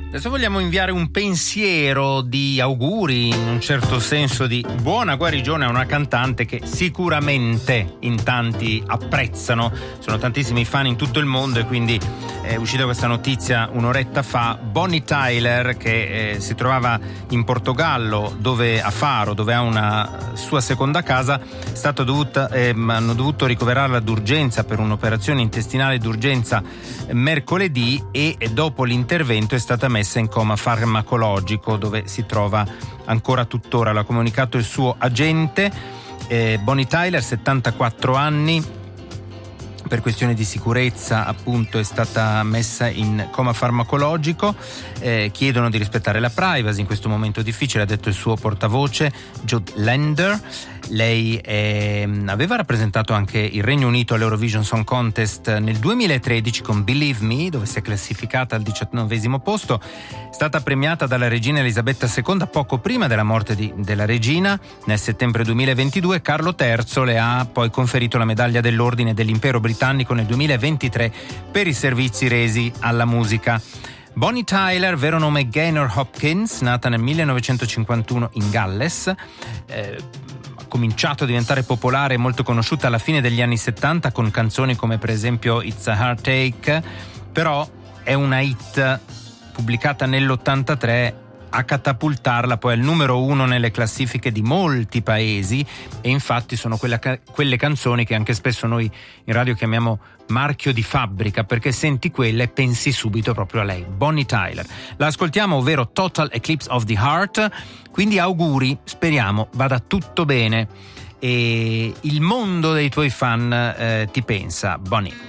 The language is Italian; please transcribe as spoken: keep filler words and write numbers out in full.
Adesso vogliamo inviare un pensiero di auguri, in un certo senso di buona guarigione a una cantante che sicuramente in tanti apprezzano. Sono tantissimi fan in tutto il mondo e quindi è uscita questa notizia un'oretta fa. Bonnie Tyler, che eh, si trovava in Portogallo, dove a Faro, dove ha una sua seconda casa, è stata dovuta, eh, hanno dovuto ricoverarla d'urgenza per un'operazione intestinale d'urgenza mercoledì e dopo l'intervento è stata messa in coma farmacologico, dove si trova ancora tuttora. L'ha comunicato il suo agente. eh, Bonnie Tyler, settantaquattro anni, per questioni di sicurezza appunto è stata messa in coma farmacologico. Eh, chiedono di rispettare la privacy in questo momento difficile, ha detto il suo portavoce Jude Lander. Lei eh, aveva rappresentato anche il Regno Unito all'Eurovision Song Contest nel duemilatredici con Believe Me, dove si è classificata al diciannovesimo posto. È stata premiata dalla regina Elisabetta seconda poco prima della morte di, della regina nel settembre duemilaventidue. Carlo terzo le ha poi conferito la medaglia dell'Ordine dell'Impero Britannico nel duemilaventitré per i servizi resi alla musica. Bonnie Tyler, vero nome Gaynor Hopkins, nata nel millenovecentocinquantuno in Galles, eh, ha cominciato a diventare popolare e molto conosciuta alla fine degli anni settanta con canzoni come per esempio It's a Heartache, però è una hit pubblicata nell'ottantatré a catapultarla poi al numero uno nelle classifiche di molti paesi, e infatti sono quella, quelle canzoni che anche spesso noi in radio chiamiamo marchio di fabbrica, perché senti quella e pensi subito proprio a lei, Bonnie Tyler. La ascoltiamo, ovvero Total Eclipse of the Heart, quindi auguri, speriamo vada tutto bene e il mondo dei tuoi fan eh, ti pensa, Bonnie.